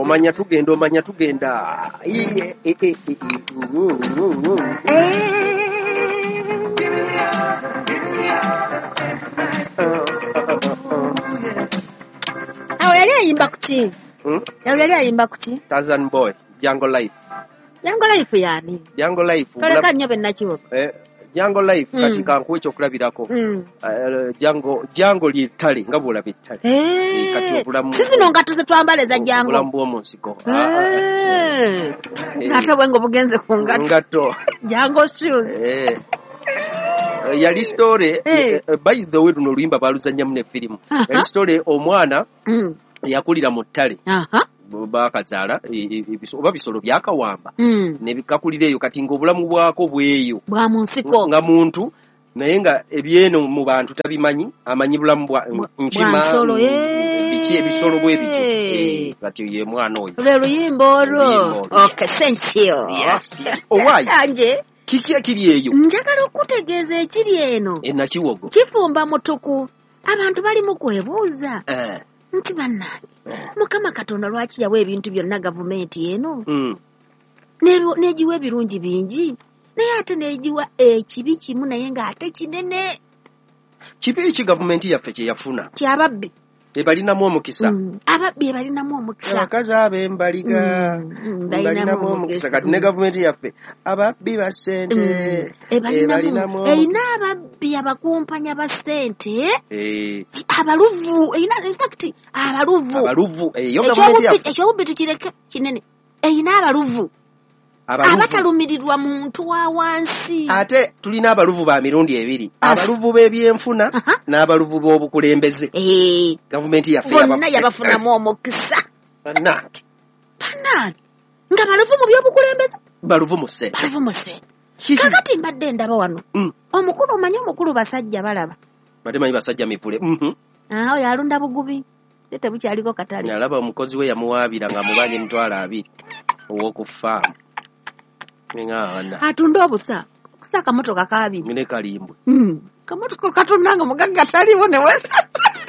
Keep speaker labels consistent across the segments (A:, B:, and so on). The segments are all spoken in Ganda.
A: omanya tugenda
B: awo yali ayimba kuki? Yali ayimba kuki?
A: Tarzan Boy, Jungle Life
B: yani
A: Jungle Life
B: toleka nnyo bennakiwo
A: Jungle Life kati kankuwe ekyokulabirako Jungle ly'ettale nga bw'olaba ettale kati obulamu
B: sizino ngato ze twambala eza Jungle
A: obulamu bw'omu nsiko
B: ate bwe ng'obugenze ku
A: ngatto
B: Jungle shoes
A: yali story by the way luno oluyimba baluzannyamu ne firimu yali story omwana yakulira mu ttale bakazaala oba bisolo byakawamba ne bikakulira eyo kati ng'obulamu bwako bweyo
B: bwa mu nsiko
A: nga muntu naye nga ebyeno mu bantu tabimanyi amanyi bulamu bwa nkima biki ebisolo bwe bityo kati ye mwana oyo
B: lwe luyimba olwo okay thank you
A: owaayi anje kiki ekiri eyo
B: njagala okutegeeza ekiri eno
A: nakiwogo
B: kifumba mutuku abantu bali mu kwebuuza nti bannange Mukama Katonda lwaki yawa ebintu byonna gavumenti eno n'egiwa ebirungi bingi naye ate n'egiwa ekibi kimu naye ng'ate kinene
A: kibi eki gavumenti yaffe kye yafuna
B: ti ababbi
A: ebalinamu omukisa
B: ababbi ebalinamu omukisa
A: abakazi ab'embaliga balinamu omukisa kati ne gavumenti yaffe ababbi ba ssente ebalinamu
B: erina ababbi abakumpanya ba ssente abaluvu erina infact abaluvu ekyobubbi tukireke kinene erina abaluvu abatalumirirwa muntu wa wansi
A: ate tulina abaluvu ba mirundi ebiri abaluvu b'ebyenfuna n'abaluvu b'obukulembeze gavumenti yaffe
B: bonna yabafunamu omukisa
A: bannange
B: nga baluvu mu by'obukulembeze
A: baluvu mu ssente
B: kakati mbadde ndaba wano omukulu omanyi omukulu basajja balaba
A: batemanyi basajja mipule
B: oyo alunda bugubi tebukyaliko katale
A: alaba omukozi we yamuwaabira nga mubanye emitwalo 2 ow'okufaamu
B: atunda obusa okusa akamotoka kabiri
A: ne kalimbwe
B: kamotoka katunda nga mugagga taliwo ne wesa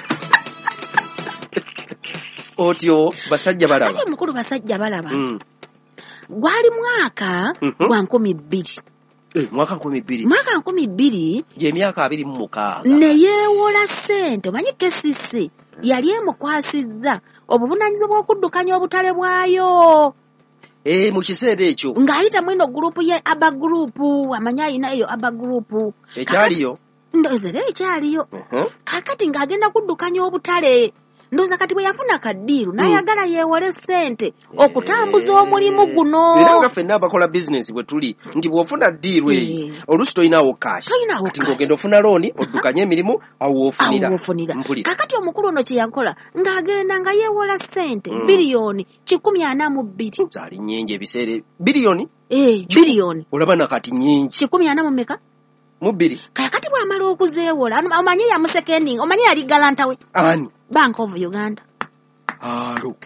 A: otyo basajja balaba
B: ate omukulu basajja balaba gwali mwaka gwa 12
A: mwaka
B: 12
A: gy'emyaka 26
B: ne yeewola ssente omanyi KCC yali emukwasizza obuvunaanyizibwa bw'okuddukanya obutale bwayo
A: mu kiseera ekyo
B: ng'ayita mwino gurupu ye aba gurupu amanye ayina eyo aba gurupu
A: ekyaliyo
B: ndowooza era ekyaliyo kakati ng'agenda kuddukanya obutale ndowooza kati bwe yafuna kaddiiru n'ayagala yeewole ssente okutambuza omulimu guno
A: era nga ffenna abakola bizinesi bwe tuli nti bw'ofuna ddiiru eyo oluusi toyinaawo kashi kati ng'ogenda ofuna looni oddukanya emirimu awo ofunira
B: kakati omukulu ono kye yakola ng'agenda nga yeewola ssente biliyoni 142
A: zaali nnyingi ebiseera biliyoni olaba nakati nnyingi
B: 140 meka
A: mu 2
B: kakati bw'amala okuzeewola omanyi yamusekendinga omanyi yali galanta we
A: ani
B: Bank of Uganda
A: alo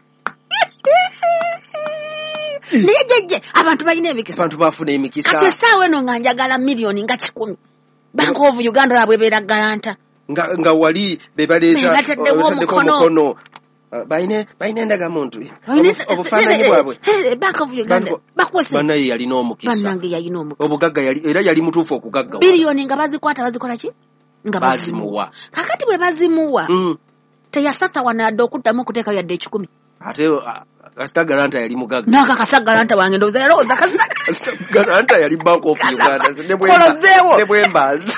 B: naye jejje abantu balina emikisa
A: abantu bafuna emikisa
B: kati essaawa eno nga njagala miliyoni nga 10 Bank of Uganda olabwe beera galanta
A: nga wali bebaleetaddeko omukono baine endagamuntu obufaananyi bwabwe
B: Bank of Uganda bakwese
A: bannaye yalina omukisa
B: bannange yalina omukisa
A: obugagga era yali mutuufu okugagga
B: biliyoni nga bazikwata bazikola ki nga
A: bazimuwa
B: kakati bwe bazimuwa teyasata wanadde okuddamu okuteeka yadde 10
A: ate kasita galanta yali mugagga
B: n'akakasa galanta wange ndowooza yalowooza
A: galanta yali Bank of Uganda ne bwembaazi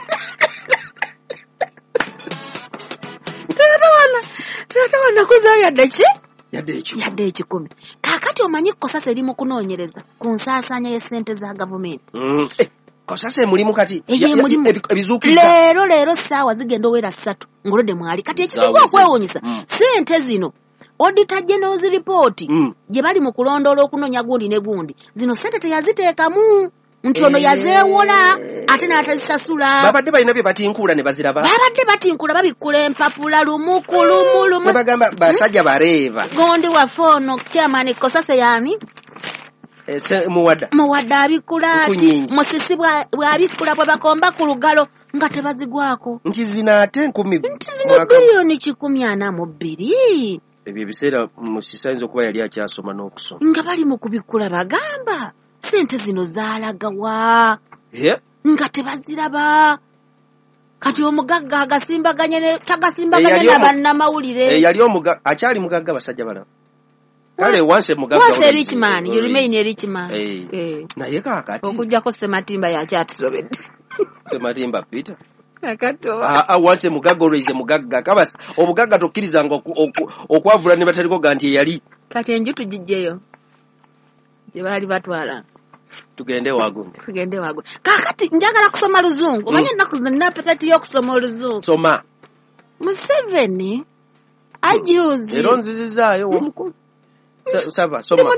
B: tatawana kuzayo yadde ki
A: yadde
B: 10 kakati omanyi kosasa eri mu kunoonyereza ku nsaasaanya y'essente za gavumenti
A: kosasa mulimu kati
B: ebizuukiriza leero ssaawa zigenda owera 3 ngolodde mwali kati ekizibu okwewuunyisa ssente zino Auditor General's report gye bali mu kulondoola okunoonya gundi ne gundi zino ssente teyaziteekamu nti ono yazeewola ate n'atazisasula
A: babadde balina bye batinkuula ne baziraba
B: babadde batinkula babikkula empapula lumu ku lumu
A: ne bagamba basajja bareeva
B: gondi waffe ono chairman Kosase yani muwadde abikkula ati musisi bw'abikkula bwe bakomba ku lugalo nga tebazigwako
A: nti zina ate 10
B: biliyoni 142
A: ebyo ebiseera musisayinza okuba yali akyasoma n'okusoma
B: nga bali mu kubikula bagamba sente zino zaalagawa nga tebaziraba kati omugagga agasimbaganye tagasimbaganye n'abannamawulire
A: yali omugagga akyali mugagga basajja balaba kale once mugagga
B: rich man you remain a rich man
A: naye kaakati
B: okujjako Ssematimba yakyatusobedde
A: Ssematimba Peter
B: akatoba
A: once mugagga olweize mugagga kabasa obugagga tokkirizanga okwavula ne bataliko ganti yali
B: kati enjutu gijjeyo gye baali batwala
A: tugende wagu
B: kakati njagala kusoma luzungu omanye ennaku zino nina appetite y'okusoma oluzungu
A: soma
B: Museveni ajuzi
A: era onzizizaayo womukulu soma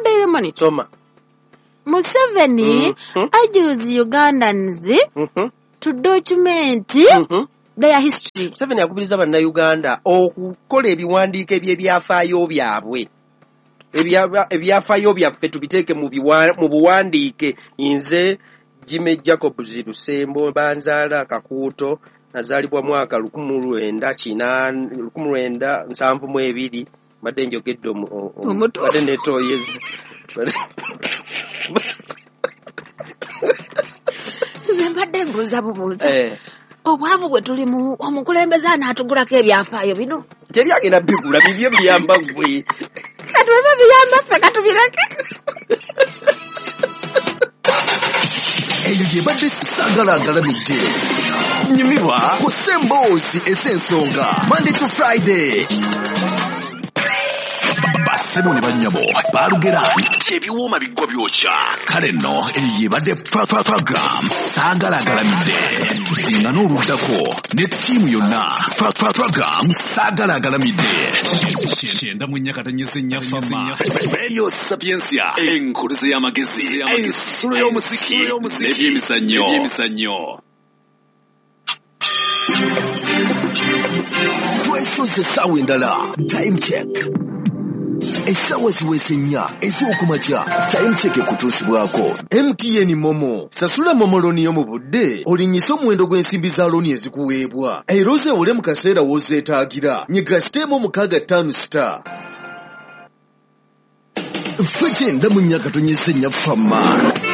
B: Museveni ajuzi Ugandans to document their history.
A: Museveni akubiriza bannayuganda okukola ebiwandiiko eby'ebyafaayo byabwe ebyafaayo byaffe tubiteeke mu buwandiike. Nze Jimmy Jacob Zirusembo Banzala Kakuuto nazaalibwa mwaka 1972 mbadde njogedde mbadde netoyeza
B: nze mbadde mbuuza obwavu bwe tulimu omukulembeze anaatugulako ebyafaayo bino
A: teri agenda bigula bibyo biyamba gwe
B: kati bwe biyamba ffe katubireke
C: eyo gyebadde sagalagalamidde nyumirwa ku Ssemboozi esensonga Monday to Friday basebo ne bannyabo balugera ebiwooma biggwa byokya kale nno eyo yebadde program sagalagalamidde tudinga n'oluddako ne ttiimu yonna program sagalagalamidde 9.4 Radio Sapiensia enkuluze y'amagezi ensulo y'omuziki n'ebyemizannyo twesoze essaawa endala time check essaawa ziweese 4 ez'okumakya time check ekutuusibwako MTN Momo sasula Momo looni yo mu budde olinnyise omuwendo gw'ensimbi za looni ezikuweebwa era ozeewole mu kaseera w'ozeetaagira nyiga siteemu 65*. Ffe 9.4 fama